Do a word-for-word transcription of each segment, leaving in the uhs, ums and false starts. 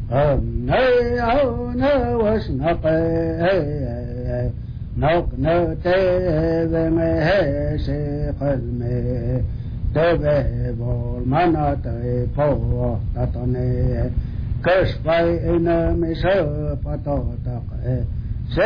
nay áo nơ was na pe nok nơ te ve me he se khal me te ve bol mana te po ta to ne kes pai ina me se pa to ta e se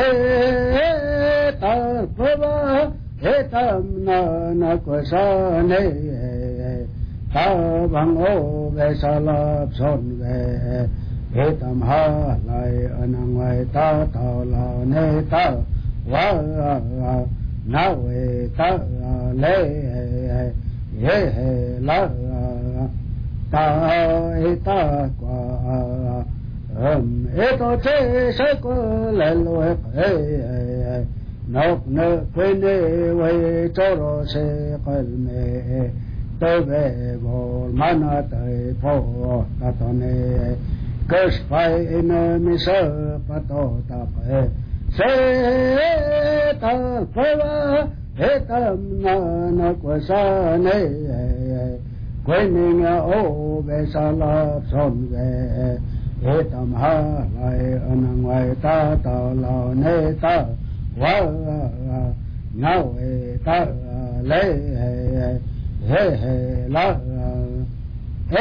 ta pa he tam na na ko sa ne ta bang o ve sa la son ve he tam ha lai anang vai ta ta la ne ta wa na ve ta le he he la ta he ta qua um he to che se ko le lo he nok ne que ne ve cho ro se qal me te ve bol mana te po ta to ne kes pai in mi se pa to ta pe se ta pa he tam na na ko sa ne que ni nga o ve sa la son ve he tam ha lai anang vai ta ta la ne ta wa na ve ta le he he la he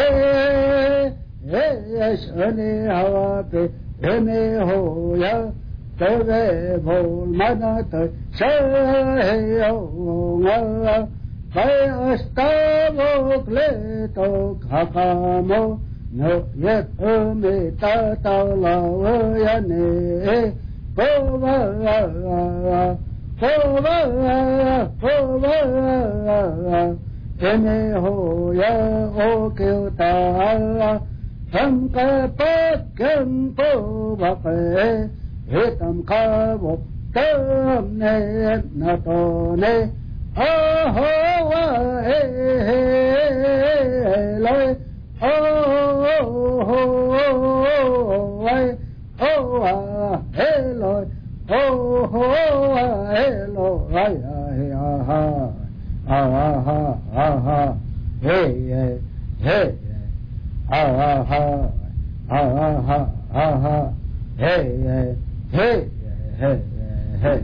he shani hawa pe he me ho ya te ve bol mana te se he yo nga pe asta vo ple to khakamo no yet me ta ta la ya ne po va po va po va ene ho ya o ke ta tham ka pa kem po va pe he tam ka vo tam ne na to ne ho ho wa he he lai ho ho wai ho wa he loi ho ho wa he lo wai he ha ah ah ah ah hey hey hey ah ah ah ah ah ah hey hey hey hey hey